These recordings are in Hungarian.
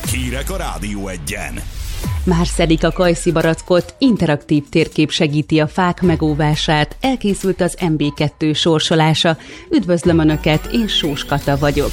Hírek a Rádió Egyen. Már szedik a kajszibarackot, interaktív térkép segíti a fák megóvását, elkészült az MB2 sorsolása. Üdvözlöm Önöket, én Sós Kata vagyok.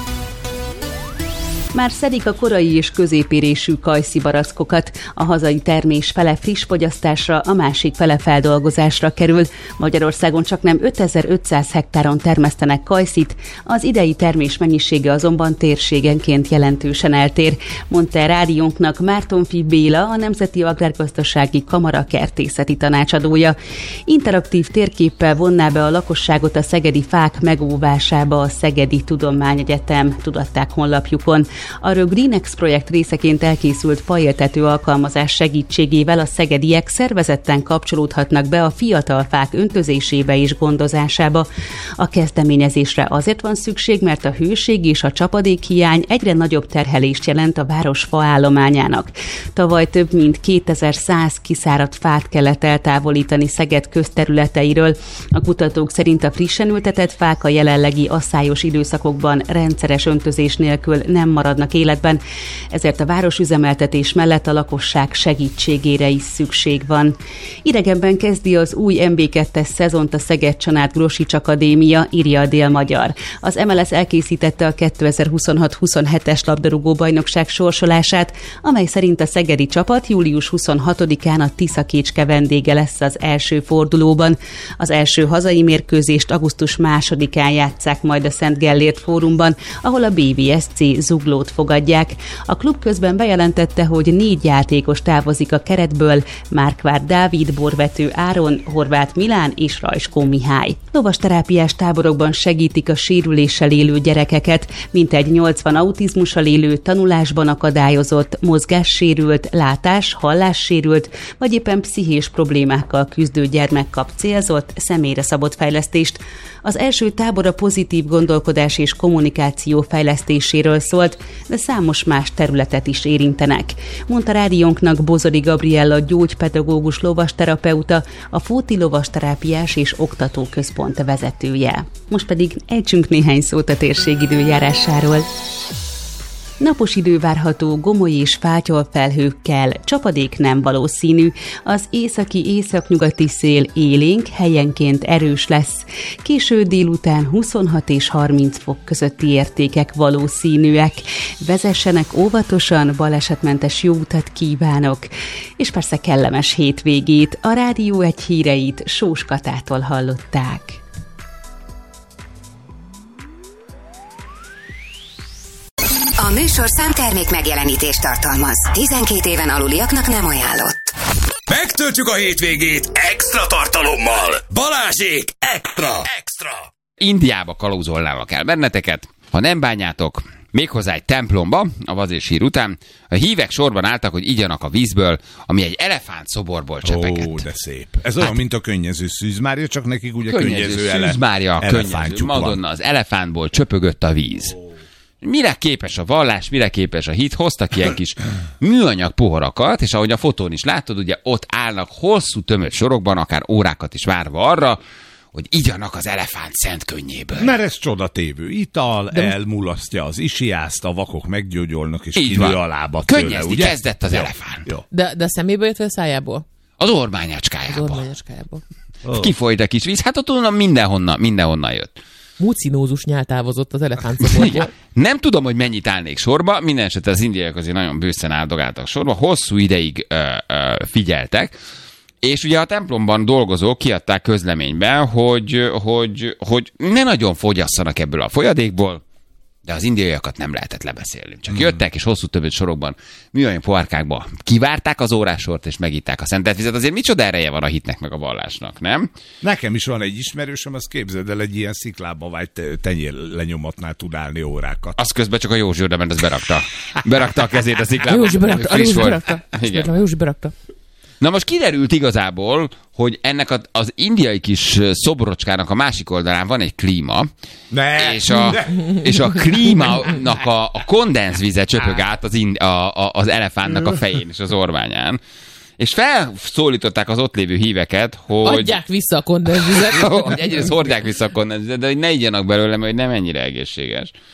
Már szedik a korai és középérésű kajszibarackokat. A hazai termés fele friss fogyasztásra, a másik fele feldolgozásra kerül. Magyarországon csaknem 5500 hektáron termesztenek kajszit, az idei termés mennyisége azonban térségenként jelentősen eltér, mondta rádiónknak Mártonffy Béla, a Nemzeti Agrárgazdasági Kamara kertészeti tanácsadója. Interaktív térképpel vonná be a lakosságot a szegedi fák megóvásába a Szegedi Tudományegyetem, tudatták honlapjukon. A Greenex projekt részeként elkészült faéltető alkalmazás segítségével a szegediek szervezetten kapcsolódhatnak be a fiatal fák öntözésébe és gondozásába. A kezdeményezésre azért van szükség, mert a hőség és a csapadékhiány egyre nagyobb terhelést jelent a város faállományának. Tavaly több mint 2100 kiszáradt fát kellett eltávolítani Szeged közterületeiről. A kutatók szerint a frissen ültetett fák a jelenlegi asszályos időszakokban rendszeres öntözés nélkül nem maradnak életben, ezért a városüzemeltetés mellett a lakosság segítségére is szükség van. Idegenben kezdi az új MB2-es szezont a Szeged-Csanád Grosics Akadémia, írja a Dél-Magyar. Az MLS elkészítette a 2026-27-es labdarúgó bajnokság sorsolását, amely szerint a szegedi csapat július 26-án a Tiszakécske vendége lesz az első fordulóban. Az első hazai mérkőzést augusztus 2-án játsszák majd a Szent Gellért Fórumban, ahol a BVSC Zuglót fogadják. A klub közben bejelentette, hogy 4 játékos távozik a keretből: Márkvár Dávid, Borvető Áron, Horváth Milán és Rajskó Mihály. Lovasterápiás táborokban segítik a sérüléssel élő gyerekeket, mintegy 80 autizmussal élő, tanulásban akadályozott, mozgássérült, hallássérült, vagy éppen pszichés problémákkal küzdő gyermek kap célzott, személyre szabott fejlesztést. Az első tábor a pozitív gondolkodás és kommunikáció fejlesztéséről szólt, de számos más területet is érintenek, mondta rádiónknak Bozori Gabriella gyógypedagógus lovasterapeuta, a Fóti Lovasterápiás és Oktatóközpont vezetője. Most pedig ejtsünk néhány szót a térség időjárásáról. Napos idő várható gomoly és fátyol felhőkkel, csapadék nem valószínű, az északi-északnyugati szél élénk, helyenként erős lesz. Késő délután 26 és 30 fok közötti értékek valószínűek. Vezessenek óvatosan, balesetmentes jó utat kívánok, és persze kellemes hétvégét. A Rádió Egy híreit Sós Katától hallották. A műsorszám termék megjelenítést tartalmaz. 12 éven aluliaknak nem ajánlott. Megtöltjük a hétvégét extra tartalommal. Balázsék extra! Indiába kalauzolnának el benneteket, ha nem bánjátok, méghozzá egy templomba, a vaz és hír után. A hívek sorban álltak, hogy igyanak a vízből, ami egy elefánt szoborból csepegett. Ó, de szép. Ez olyan, mint a könnyező Szűz Mária, csak nekik ugye könnyező Szűz Mária, könnyező. Madonna, az elefántból csöpögött a víz. Mire képes a vallás, mire képes a hit, hoztak ilyen kis műanyag poharakat, és ahogy a fotón is látod, ugye ott állnak hosszú tömött sorokban, akár órákat is várva arra, hogy igyanak az elefánt szent könnyéből. Mert ez csodatévő ital, elmulasztja az isiászt, a vakok meggyógyolnak, és kinő a lábat tőle, könnyezni ugye? kezdett az elefánt. Jó. De a szeméből jött, vagy a szájából? Az ormányacskájából. Az ormányacskájából. Kifolyt egy kis víz, hát ott onnan mindenhonnan jött. Mucinózus nyál távozott az elefántszoborból. Nem tudom, hogy mennyit állnék sorba, minden esetre az indiaiak azért nagyon bőszen áldogáltak sorba, hosszú ideig figyeltek, és ugye a templomban dolgozók kiadták közleményben, hogy ne nagyon fogyasszanak ebből a folyadékból, de az indiaiakat nem lehetett lebeszélni. Csak jöttek, és hosszú többet sorokban műanyag pohárkákba kivárták az órásort, és megitták a szentelt vizet. Azért micsoda ereje van a hitnek meg a vallásnak, nem? Nekem is van egy ismerősöm, azt képzeld el, egy ilyen sziklába vagy tenyér lenyomatnál tud állni órákat. Az közben csak a Józsi oda ment, az berakta. Berakta a kezét a sziklába. Józsi berakta. Igen. Józsi berakta. Na most kiderült igazából, hogy ennek az indiai kis szobrocskának a másik oldalán van egy klíma, és a klímának a kondenzvize csöpög át az elefántnak a fején és az ormányán. És felszólították az ott lévő híveket, hogy... Adják vissza a kondenzvizet. Hogy egyrészt hordják vissza a kondenzvizet, de hogy ne igyanak belőle, mert nem ennyire egészséges.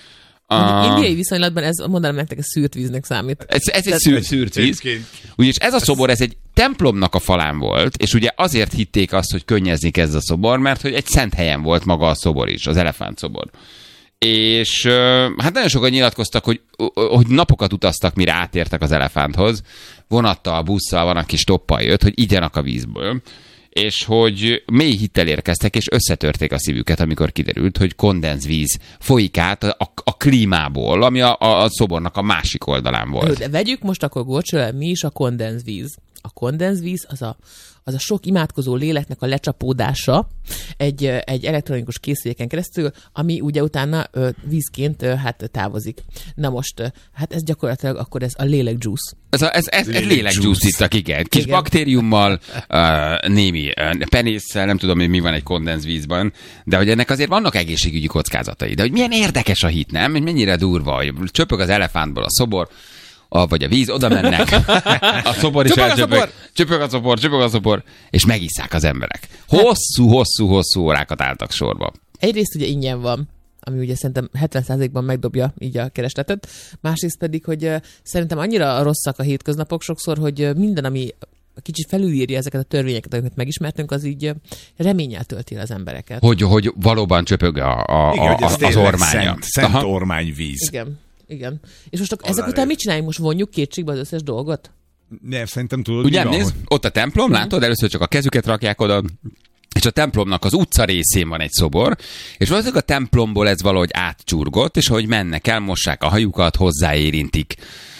Indiai viszonylatban ez, mondanám nektek, ez szűrt víznek számít. Ez egy szűrt víz. Ugyis ez a szobor, ez egy templomnak a falán volt, és ugye azért hitték azt, hogy könnyezni kezd a szobor, mert hogy egy szent helyen volt maga a szobor is, az elefántszobor. És hát nagyon sokan nyilatkoztak, hogy napokat utaztak, mire átértek az elefánthoz. Vonattal, busszal, van, aki stoppal jött, hogy igyanak a vízből. És hogy mély hittel érkeztek, és összetörték a szívüket, amikor kiderült, hogy kondenzvíz folyik át a klímából, ami a szobornak a másik oldalán volt. De vegyük most akkor gorcsőre, mi is a kondenzvíz? A kondenzvíz az a sok imádkozó léleknek a lecsapódása egy elektronikus készüléken keresztül, ami ugye utána vízként hát távozik. Na most, hát ez gyakorlatilag akkor ez a lélekjuice. Ez lélekjuice ittak, igen. Kis baktériummal, némi penésszel, nem tudom, hogy mi van egy kondenzvízban, de hogy ennek azért vannak egészségügyi kockázatai. De hogy milyen érdekes a hit, nem? Mennyire durva, hogy csöpög az elefántból a szobor, vagy a víz, oda mennek, a szobor is elcsöpög, csöpög a szobor, és megisszák az emberek. Hosszú órákat álltak sorba. Egyrészt ugye ingyen van, ami ugye szerintem 70%-ban megdobja így a keresletet, másrészt pedig, hogy szerintem annyira rosszak a hétköznapok sokszor, hogy minden, ami kicsit felülírja ezeket a törvényeket, amiket megismertünk, az így reménnyel tölti az embereket. Hogy valóban csöpög az ormánya. Szent ormányvíz. Igen. És most ezek után mit csináljunk? Most vonjuk kétségbe az összes dolgot? Nem, szerintem tudod, ugye nézd, ott a templom, látod, először csak a kezüket rakják oda, és a templomnak az utca részén van egy szobor, és valószínűleg a templomból ez valahogy átcsurgott, és ahogy mennek el, mossák a hajukat, hozzáérintik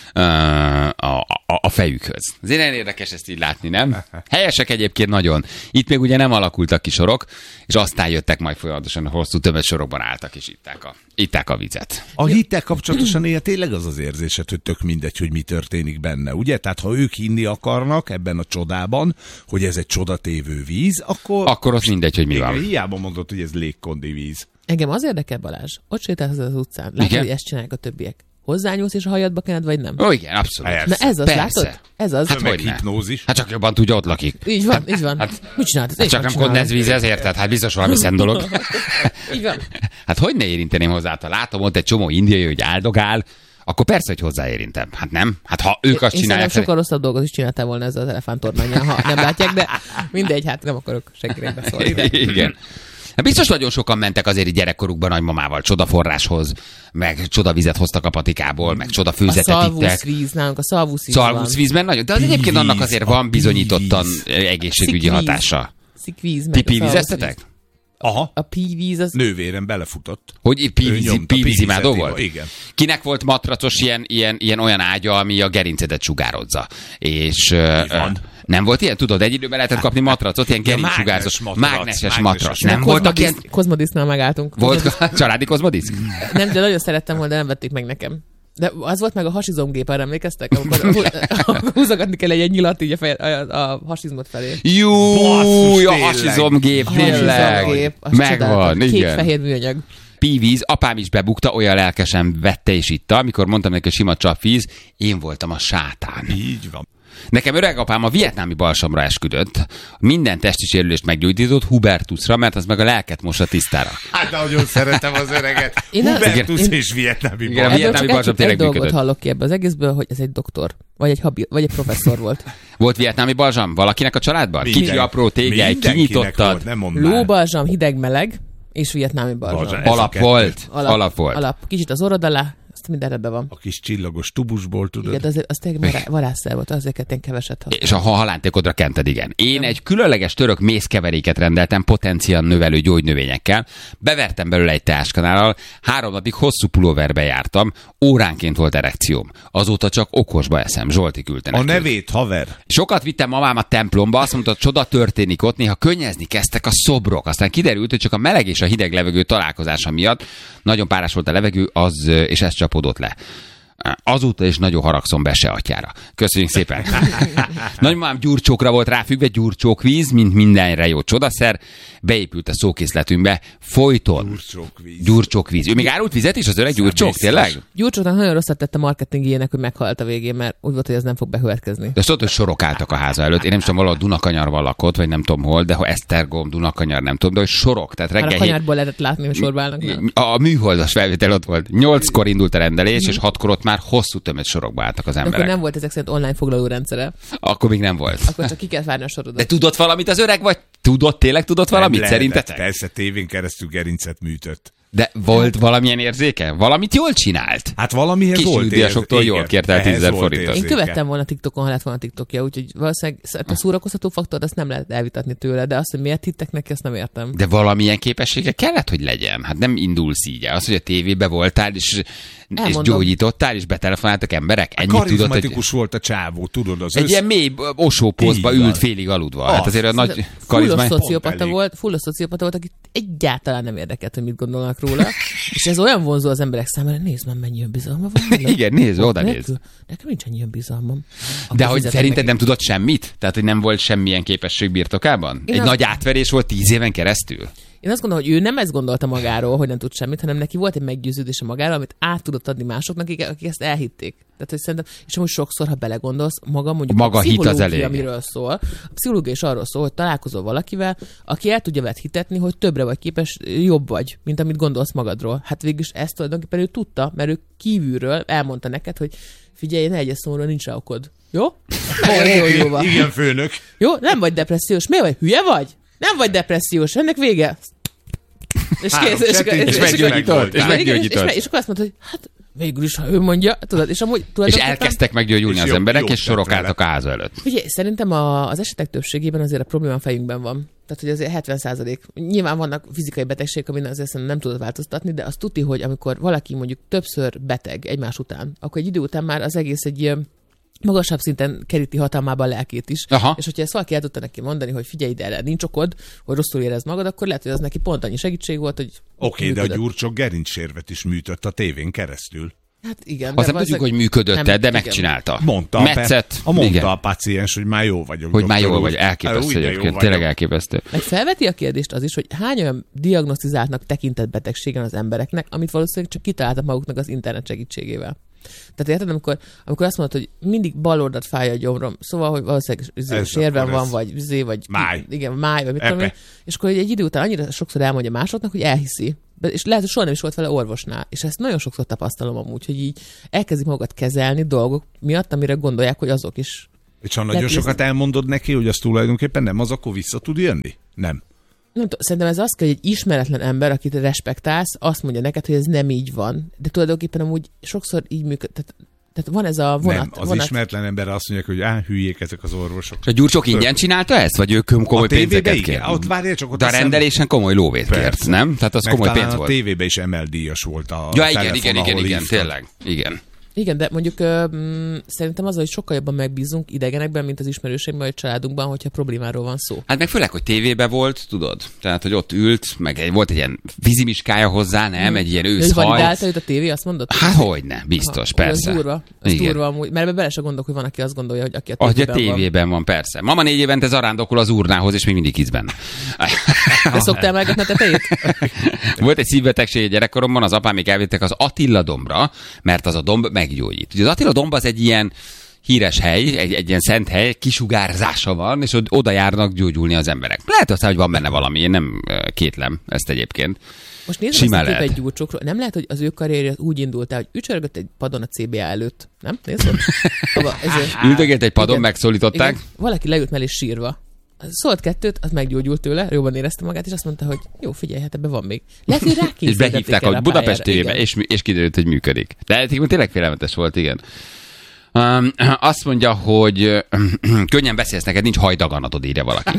a fejükhöz. Azért nagyon érdekes ezt így látni, nem? Helyesek egyébként nagyon. Itt még ugye nem alakultak ki sorok, és aztán jöttek majd folyamatosan hosszú tömegsorokban álltak, és itták a vizet. A hittel kapcsolatosan néha tényleg az érzésed, hogy tök mindegy, hogy mi történik benne, ugye? Tehát ha ők hinni akarnak ebben a csodában, hogy ez egy csodatévő víz, akkor az mindegy, hogy mi van. Hiába mondod, hogy ez légkondi víz. Engem az érdekel, Balázs. Ott sétálsz az utcán. Látod, hogy ezt csinálják a többiek. Hozzányúlsz, és a hajadba kened, vagy nem? Ó, igen, abszolút. Na ez az, persze. Látod? Ez az. Hát hogy hipnózis. Hát csak jobban tudja, ott lakik. Így van. Hát, mit csinálod? Hát csak nem kondenzvíz, ezért, tehát hát biztos valami szent dolog. Így van. Hát hogy ne érinteném hozzá? Ha látom ott egy csomó indiai, hogy áldogál, akkor persze, hogy hozzáérintem. Hát nem? Hát ha ők azt csinálják... Én sokkal rosszabb dolgot is csináltál volna ezzel az elefántormánnyal, ha nem látják, de mindegy, hát nem akarok senkinek beszólni. Igen. Biztos nagyon sokan mentek azért így gyerekkorukban nagymamával csodaforráshoz, meg csodavizet hoztak a patikából, meg csodafőzetet ittek. A szalvuszvíz, nálunk a szalvuszvízben nagyon, de az egyébként annak azért van bizonyítottan egészségügyi hatása. Szikvíz, ti pívizeztetek? Aha. A pívíz az... Nővérem belefutott. Hogy pívizimádó volt? Igen. Kinek volt matracos ilyen olyan ágya, ami a gerincedet sugározza? És... nem volt ilyen? Tudod, egy időben lehetett kapni matracot, ilyen gerincsugázós, mágneses matrac. Nem voltak ilyen... Kozmodisznál megálltunk. Volt családi kozmodisz? Nem, de nagyon szerettem volna, de nem vették meg nekem. De az volt meg a hasizomgép, arra emlékeztek? Amikor húzogatni kell egy nyilat így a hasizmot felé. Júj, a hasizomgép, tényleg. Megvan, igen. Kék-fehér műanyag. Pívíz, apám is bebukta, olyan lelkesen vette és itta, amikor mondtam neki, hogy sima csapvíz, én voltam a sátán. Így van. Nekem öregapám a vietnámi balsamra esküdött. Minden testi sérülést meggyógyított Hubertusra, mert az meg a lelket mossa tisztára. Hát nagyon szeretem az öreget. Hubertus és vietnámi balsam. A vietnámi balsam tényleg működött. Egy dolgot hallok ki ebből az egészből, hogy ez egy doktor, vagy egy professzor volt. Volt vietnámi balsam valakinek a családban? Kicsi, apró tégely, kinyitottad. Lóbalzsam, hideg-meleg, és vietnámi balzsam. Alap volt. Kicsit az orrod alá, azt mindenre be van. A kis csillagos tubusból, tudod? Igen, de az tényleg varázsszer volt, azért én keveset használom. És a halántékodra kented, igen. Én egy különleges török mézkeveréket rendeltem potenciál növelő gyógynövényekkel, bevertem belőle egy teáskanállal, 3 napig hosszú pulóverbe jártam, óránként volt erekcióm. Azóta csak okosba eszem, Zsolti küldte nekünk. A nevét, haver. Sokat vittem mamám a templomba, azt mondta, csoda történik ott, néha könnyezni kezdtek a szobrok. Aztán kiderült, hogy csak a meleg és a hideg levegő találkozása miatt nagyon párás volt a levegő, és ez csapódott le. Azóta is nagyon haragszom Bese atyára. Köszönjük szépen. Nagymamám gyurcsókra volt ráfüggve, gyurcsókvíz, mint mindenre jó csodaszer. Beépült a szókészletünkbe folyton. Gyurcsókvíz. Ő még árult vizet is, az öreg gyurcsók, tényleg? Gyurcsóknak nagyon rosszat tett a marketingjének, hogy meghalt a végén, mert úgy volt, hogy ez nem fog bekövetkezni. De azt tudod, hogy sorok álltak a háza előtt. Én nem tudom, valahol Dunakanyarban lakott, vagy nem tudom hol, de ha Esztergom, Dunakanyar, nem tudom, de hogy sorok. Tehát reggel a kanyarból lehetett látni, hogy sorba állnak. A műholdas felvétel ott volt. 8-kor indult a rendelés, és 6-kor ott már hosszú tömött sorokba álltak az emberek. Akkor nem volt ezek szerint online foglaló rendszere. Akkor még nem volt. Akkor csak ki kell várni a sorodat. De tudott valamit az öreg, vagy tényleg tudott valamit szerintetek? Persze, tévén keresztül gerincet műtött. De volt valamilyen érzéke? Valamit jól csinált? Hát valamihez volt nyugdíjasoktól jól kért el 10 000 forintot. Én követtem volna TikTokon, ha lett volna TikTokja, úgyhogy valószínűleg a szórakoztató faktort azt nem lehet elvitatni tőle, de azt, hogy miért hittek neki, azt nem értem. De valamilyen képessége kellett, hogy legyen. Hát nem indulsz így. Az, hogy a tévébe voltál, és gyógyítottál, és betelefonáltak emberek. Ennyit karizmatikus volt a csávó, tudod? Az egy ilyen mély osópózba ült félig aludva. Hát azért a nagy karizma. Fullos szociopata volt, akit egyáltalán nem érdekelt, hogy mit gondolnak róla. És ez olyan vonzó az emberek számára, nézd már, mennyi önbizalma van. Igen, nézd, oda nézd. Nekem nincs ennyi önbizalmam. De hogy szerinted nem tudott semmit? Tehát, hogy nem volt semmilyen képesség birtokában? Egy nagy átverés volt 10 éven keresztül? Én azt gondolom, hogy ő nem ezt gondolta magáról, hogy nem tud semmit, hanem neki volt egy meggyőződése magáról, amit át tudott adni másoknak, akik ezt elhitték. Tehát, hogy szerintem, és amúgy sokszor, ha belegondolsz, mondjuk maga a pszichológia, hit az amiről szól, a pszichológia is arról szól, hogy találkozol valakivel, aki el tudja veled hitetni, hogy többre vagy képes, jobb vagy, mint amit gondolsz magadról. Hát végülis ezt tulajdonképpen ő tudta, mert ő kívülről elmondta neked, hogy figyelj, ne egyes szóra, nincs rá okod. Jó? Igen, főnök. Jó? Nem vagy depressziós. Miért vagy? Hülye vagy? Nem vagy depressziós. Ennek vége. És kész. És meggyógyított. És akkor azt mondta, hogy hát végül is, ha ő mondja, tudod, és amúgy és elkezdtek meggyógyulni az emberek, és sorok álltak a ház előtt. Ugye, szerintem az esetek többségében azért a probléma a fejünkben van. Tehát, hogy azért 70%. Nyilván vannak fizikai betegségek, amin azért nem tudod változtatni, de azt tudni, hogy amikor valaki mondjuk többször beteg egymás után, akkor egy idő után már az egész egy magasabb szinten keríti hatalmába a lelkét is. Aha. És hogyha ezt valaki el tudta neki mondani, hogy figyelj ide, erre nincs okod, hogy rosszul érezd magad, akkor lehet, hogy az neki pont annyi segítség volt, hogy Oké, de a Gyurcsok gerincsérvet is műtött a tévén keresztül. Hát igen. Azt nem tudjuk, hogy működött-e, de megcsinálta. Mondta a paciens, hogy már jó vagyok. Hogy már jó vagy, elképesztő egyébként, tényleg elképesztő. Meg felveti a kérdést az is, hogy hány olyan diagnosztizáltnak tekintett betegségen az embereknek, amit valószínűleg csak kitaláltak maguknak az internet segítségével. Tehát érted, amikor azt mondod, hogy mindig baloldat fáj a gyomrom, szóval, hogy valószínűleg sérven van, vagy máj. Igen, máj, vagy mit tudom én, és akkor egy idő után annyira sokszor elmondja másoknak, hogy elhiszi. És lehet, hogy soha nem is volt vele orvosnál. És ezt nagyon sokszor tapasztalom amúgy, hogy így elkezdik magukat kezelni dolgok miatt, amire gondolják, hogy azok is. És ha nagyon sokat elmondod neki, hogy az tulajdonképpen nem az, akkor vissza tud jönni? Nem. Nem tudom, szerintem ez az kell, hogy egy ismeretlen ember, akit respektálsz, azt mondja neked, hogy ez nem így van. De tulajdonképpen amúgy sokszor így működik. Tehát van ez a vonat. Nem, az ismeretlen ember azt mondják, hogy hülyék ezek az orvosok. És a Gyurcsok ingyen csinálta ezt? Vagy ő komoly pénzeket kért? Ott várja, csak ott de a rendelésen komoly lóvét kért, nem? Tehát az komoly pénz volt. A tévében is emeldíjas volt a igen, tényleg. Igen. Igen, de mondjuk szerintem az, hogy sokkal jobban megbízunk idegenekben, mint az ismerőseimben vagy családunkban, hogyha problémáról van szó. Hát meg főleg, hogy tévében volt, tudod? Tehát, hogy ott ült, meg volt egy ilyen vízimiskája hozzá, nem? Egy ilyen őszhaj. Hogy validálta őt a tévé, azt mondod? Hát hogyne, biztos, persze. Ez durva amúgy, mert bele se gondolok, hogy van, aki azt gondolja, hogy aki a tévében van. Persze. Mama 4 évente zarándokol az urnához, és még mindig hisz benne. De szoktál emelgetni a tetejét? Volt egy szívbetegség gyerekkoromban, az apám még elvittek az Attila dombra, mert az a domb meggyógyít. Ugye az Attila domb az egy ilyen híres hely, egy ilyen szent hely, kisugárzása van, és oda járnak gyógyulni az emberek. Lehet aztán, hogy van benne valami, én nem kétlem ezt egyébként. Most nézzük azt a kép egy Gyurcsokról. Nem lehet, hogy az ő karrierje úgy indult el, hogy ücsörgött egy padon a CBA előtt. Nem? Nézzük? Üldögélt egy padon, megszólították. Igen. Valaki leült mellé sírva. Szólt 2, az meggyógyult tőle, jobban érezte magát, és azt mondta, hogy jó, figyelj, hát ebben van még. Lehet, hogy és behívták a Budapest tévébe, és kiderült, hogy működik. De tényleg félelmetes volt, igen. Azt mondja, hogy könnyen beszélsz, neked nincs hajdaganatod, írja valaki.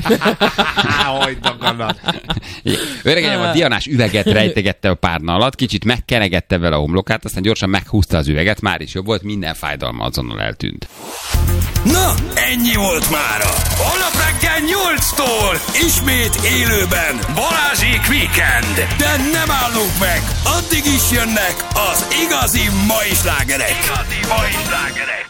Hajdaganat. Öregem a dianás üveget rejtegette a párna alatt, kicsit megkenegette vele a homlokát, aztán gyorsan meghúzta az üveget, már is jobb volt, minden fájdalma azonnal eltűnt. Na, ennyi volt mára. Holnap reggel 8-tól ismét élőben Balázsék Weekend. De nem állunk meg, addig is jönnek az igazi mai slágerek.